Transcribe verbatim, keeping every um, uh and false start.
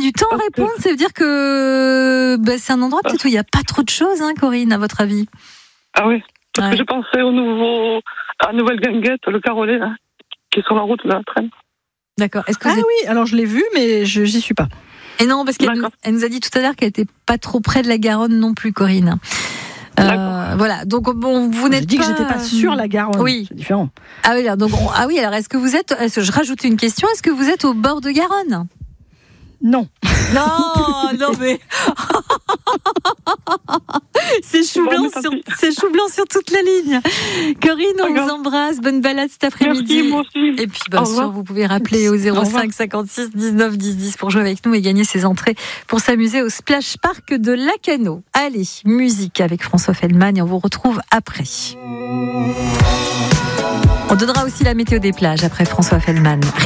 du temps à répondre. Ça veut dire que bah, c'est un endroit peut-être où il n'y a pas trop de choses, hein, Corinne, à votre avis? Ah oui, parce Ouais. que j'ai pensé au nouveau, à la nouvelle guinguette, le Carolet, là, qui est sur la route de la traîne. D'accord. Est-ce que Ah vous êtes... oui, alors je l'ai vu, mais je j'y suis pas. Et non, parce qu'elle nous, D'accord. elle nous a dit tout à l'heure qu'elle n'était pas trop près de la Garonne non plus, Corinne. Euh, voilà. Donc bon, vous J'ai n'êtes dit pas... que j'étais pas sur la Garonne. Oui. C'est différent. Ah oui, alors, donc, on- ah oui, alors est-ce que vous êtes... Est-ce que je rajoute une question. Est-ce que vous êtes au bord de Garonne? Non. Non, non mais... C'est chou blanc, Bon, mais tant sur, pis. c'est chou blanc sur toute la ligne. Corinne, on D'accord. vous embrasse. Bonne balade cet après-midi. Merci, moi aussi. Et puis, bien Au sûr, revoir. vous pouvez rappeler au zéro revoir. cinq cinquante-six dix-neuf dix dix pour jouer avec nous et gagner ses entrées pour s'amuser au Splash Park de Lacanau. Allez, musique avec François Feldman et on vous retrouve après. On donnera aussi la météo des plages après François Feldman.